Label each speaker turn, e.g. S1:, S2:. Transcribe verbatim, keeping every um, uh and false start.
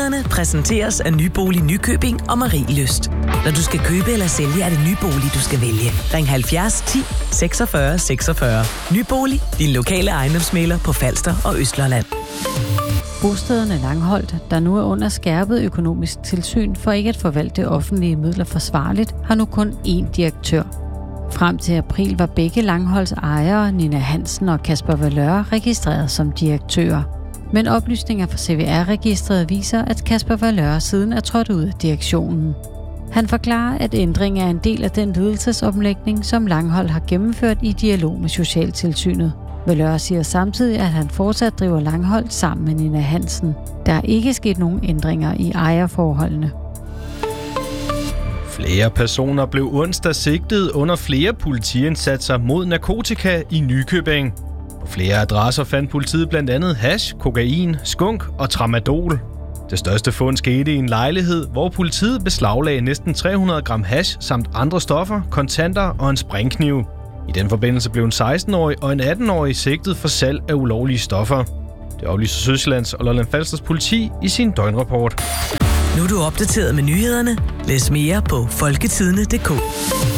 S1: Nyhederne præsenteres af Nybolig Nykøbing og Marielyst. Når du skal købe eller sælge, er det Nybolig, du skal vælge. Ring halvfjerds ti seksogfyrre seksogfyrre. Nybolig, din lokale ejendomsmægler på Falster og Østlandet.
S2: Bostederne Langholt, der nu er under skærpet økonomisk tilsyn for ikke at forvalte offentlige midler forsvarligt, har nu kun én direktør. Frem til april var begge Langholts ejere, Nina Hansen og Kasper Valeur, registreret som direktører. Men oplysninger fra C V R-registret viser, at Kasper Valeur siden er trådt ud af direktionen. Han forklarer, at ændringen er en del af den ledelsesomlægning, som Langholt har gennemført i dialog med Socialtilsynet. Valeur siger samtidig, at han fortsat driver Langholt sammen med Nina Hansen. Der er ikke sket nogen ændringer i ejerforholdene.
S3: Flere personer blev onsdag sigtet under flere politiindsatser mod narkotika i Nykøbing. På flere adresser fandt politiet blandt andet hash, kokain, skunk og tramadol. Det største fund skete i en lejlighed, hvor politiet beslaglagde næsten tre hundrede gram hash samt andre stoffer, kontanter og en springkniv. I den forbindelse blev en seksten-årig og en atten-årig sigtet for salg af ulovlige stoffer. Det oplyser Sydsjællands og Lolland-Falsters politi i sin døgnrapport.
S1: Nu er du opdateret med nyhederne. Læs mere på folketidende punktum d k.